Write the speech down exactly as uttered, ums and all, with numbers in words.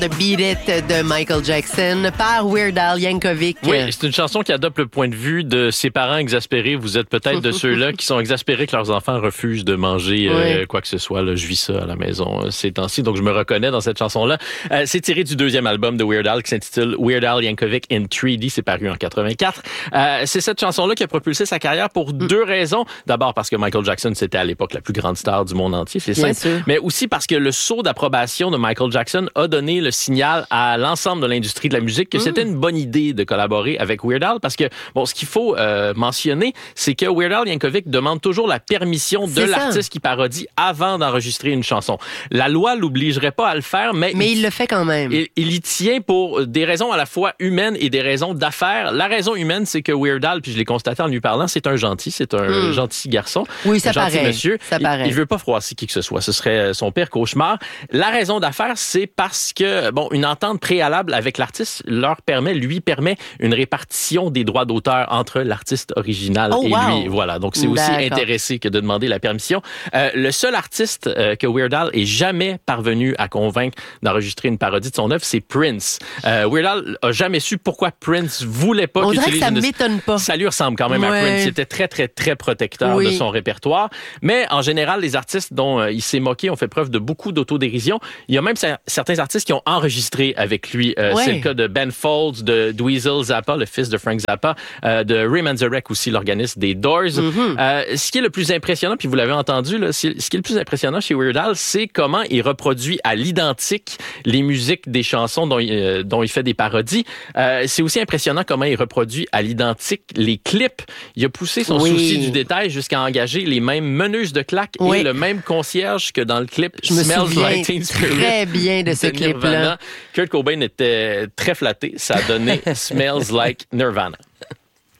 The Beat It de Michael Jackson par Weird Al Yankovic. Oui, c'est une chanson qui adopte le point de vue de ses parents exaspérés. Vous êtes peut-être de ceux-là qui sont exaspérés que leurs enfants refusent de manger euh, oui. quoi que ce soit. Là, je vis ça à la maison euh, ces temps-ci, donc je me reconnais dans cette chanson-là. Euh, c'est tiré du deuxième album de Weird Al qui s'intitule Weird Al Yankovic in trois D. C'est paru en quatre-vingt-quatre. Euh, c'est cette chanson-là qui a propulsé sa carrière pour mm. deux raisons. D'abord parce que Michael Jackson, c'était à l'époque la plus grande star du monde entier, c'est Bien simple. sûr. Mais aussi parce que le saut d'approbation de Michael Jackson a donné le signal à l'ensemble de l'industrie de la musique que mmh. c'était une bonne idée de collaborer avec Weird Al parce que, bon, ce qu'il faut euh, mentionner, c'est que Weird Al Yankovic demande toujours la permission de c'est l'artiste ça. qui parodie avant d'enregistrer une chanson. La loi l'obligerait pas à le faire, mais... Mais il, il le fait quand même. Il, il y tient pour des raisons à la fois humaines et des raisons d'affaires. La raison humaine, c'est que Weird Al, puis je l'ai constaté en lui parlant, c'est un gentil, c'est un mmh. gentil garçon. Oui, ça un gentil paraît. monsieur. Ça il, paraît. Il veut pas froisser qui que ce soit. Ce serait son pire cauchemar. La raison d'affaires, c'est parce que, bon, une entente préalable avec l'artiste leur permet, lui permet une répartition des droits d'auteur entre l'artiste original oh, et wow. lui. Voilà. Donc, c'est aussi D'accord. intéressé que de demander la permission. Euh, le seul artiste euh, que Weird Al ait jamais parvenu à convaincre d'enregistrer une parodie de son œuvre, c'est Prince. Euh, Weird Al a jamais su pourquoi Prince voulait pas On qu'il dirait que ça une... m'étonne pas. Ça lui ressemble quand même ouais. à Prince. Il était très, très, très protecteur oui. de son répertoire. Mais en général, les artistes dont euh, il s'est moqué ont fait preuve de beaucoup d'autodérision. Il y a même certains artistes qui ont enregistré avec lui. Euh, ouais. C'est le cas de Ben Folds, de Dweezil Zappa, le fils de Frank Zappa, euh, de Ray Manzarek aussi, l'organiste des Doors. Mm-hmm. Euh, ce qui est le plus impressionnant, puis vous l'avez entendu, là, ce qui est le plus impressionnant chez Weird Al, c'est comment il reproduit à l'identique les musiques des chansons dont il, euh, dont il fait des parodies. Euh, c'est aussi impressionnant comment il reproduit à l'identique les clips. Il a poussé son oui. souci du détail jusqu'à engager les mêmes meneuses de claques oui. et le même concierge que dans le clip Je me Smells souviens Like Teen Spirit très bien de ce clip-là. Kurt Cobain était très flatté. Ça a donné Smells Like Nirvana.